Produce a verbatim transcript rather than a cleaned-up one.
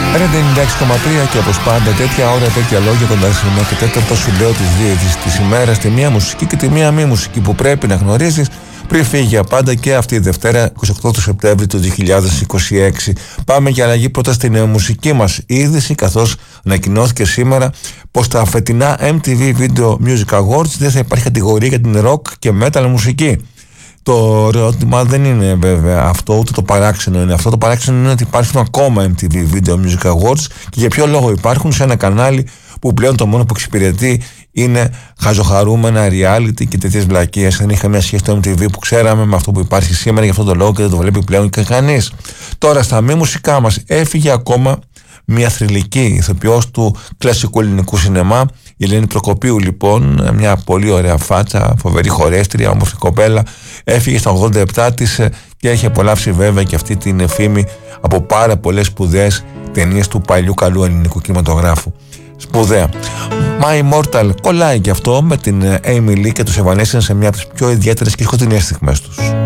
ενενήντα έξι κόμμα τρία και όπως πάντα τέτοια ώρα, τέτοια λόγια κοντά σήμερα και τέταρτο σου λέω τις δύο της ημέρας, τη μία μουσική και τη μία μη μουσική που πρέπει να γνωρίζεις πριν φύγει για πάντα και αυτή η Δευτέρα εικοστή ογδόη του Σεπτέμβρη του δύο χιλιάδες είκοσι έξι. Πάμε για αλλαγή πρώτα στην μουσική μας είδηση, καθώς ανακοινώθηκε σήμερα πως τα φετινά εμ τι βι Video Music Awards δεν θα υπάρχει κατηγορία για την rock και metal μουσική. Το ερώτημα δεν είναι βέβαια αυτό, ούτε το παράξενο είναι αυτό. Το παράξενο είναι ότι υπάρχουν ακόμα εμ τι βι Video Music Awards και για ποιο λόγο υπάρχουν σε ένα κανάλι που πλέον το μόνο που εξυπηρετεί είναι χαζοχαρούμενα, reality και τέτοιες βλακίες. Δεν είχε μια σχέση το εμ τι βι που ξέραμε με αυτό που υπάρχει σήμερα, για αυτόν τον λόγο και δεν το βλέπει πλέον και κανείς. Τώρα στα μη μουσικά μας έφυγε ακόμα μια θρυλική ηθοποιός του κλασικού ελληνικού σινεμά, η Ελένη Προκοπίου λοιπόν, μια πολύ ωραία φάτσα, φοβερή χορέστρια, όμορφη κοπέλα, έφυγε στα ογδόντα επτά της και έχει απολαύσει βέβαια και αυτή την φήμη από πάρα πολλές σπουδαίες ταινίες του παλιού καλού ελληνικού κινηματογράφου. Σπουδαία. My Immortal κολλάει και αυτό με την Amy Lee και τους Evanescence σε μια από τις πιο ιδιαίτερες και σκοτεινές στιγμές τους.